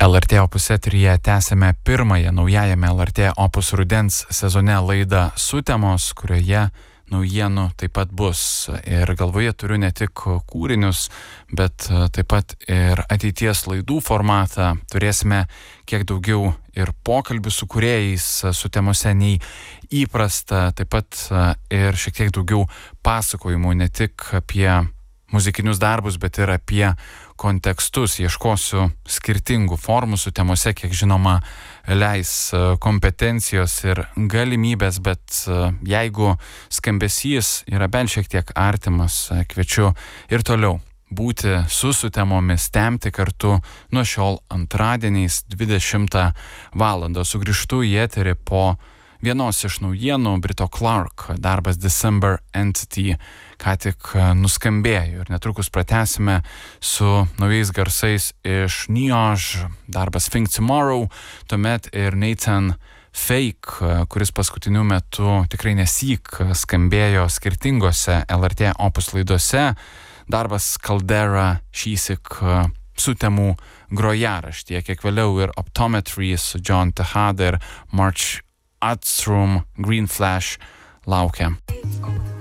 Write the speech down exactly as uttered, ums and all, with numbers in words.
L R T Opus eteryje tęsėme pirmąją naujajame L R T Opus rudens sezone laidą Sutemos, kurioje naujienų taip pat bus. Ir galvoje turiu ne tik kūrinius, bet taip pat ir ateities laidų formatą. Turėsime kiek daugiau ir pokalbių su kūrėjais Sutemose nei įprasta, taip pat ir šiek tiek daugiau pasakojimų ne tik apie muzikinius darbus, bet ir apie kontekstus. Ieškosiu skirtingų formų Sutemose, kiek žinoma leis kompetencijos ir galimybės, bet jeigu skambesys yra bent šiek tiek artimas, kviečiu ir toliau būti su Sutemomis, temti kartu nuo šiol antradieniais dvidešimtą valandą. Sugrįžtu į eterį po vienos iš naujienų. Brito Clark darbas December Entity ką tik nuskambėjo ir netrukus pratęsime su naujais garsais iš Nioj, darbas Think Tomorrow, tuomet ir Nathan Fake, kuris paskutiniu metu tikrai nesyk skambėjo skirtingose L R T Opus laidose, darbas Caldera šįsyk Sutemų grojaraštyje, kiek vėliau ir Optometry su John Tejada ir March Atstrom Green Flash laukia.